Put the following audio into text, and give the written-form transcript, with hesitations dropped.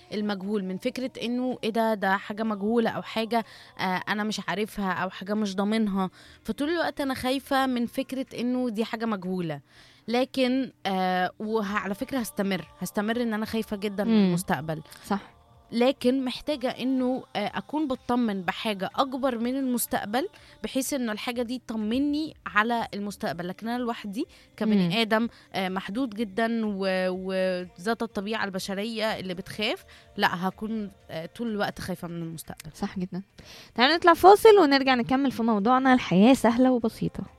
المجهول، من فكرة انه ايه ده حاجة مجهولة او حاجة انا مش عارفها او حاجة مش ضامنها. فطول الوقت انا خايفة من فكرة انه دي حاجة مجهولة. لكن وعلى فكرة هستمر ان انا خايفة جدا من امم. المستقبل. صح. لكن محتاجة انه اكون بطمن بحاجة اكبر من المستقبل، بحيث انه الحاجة دي تطمني على المستقبل. لكن انا لوحدي امم. كبني ادم محدود جدا وذات الطبيعة البشرية اللي بتخاف، لا هكون طول الوقت خايفة من المستقبل. صح جدا. تعالوا نطلع فاصل ونرجع نكمل في موضوعنا الحياة سهلة وبسيطة.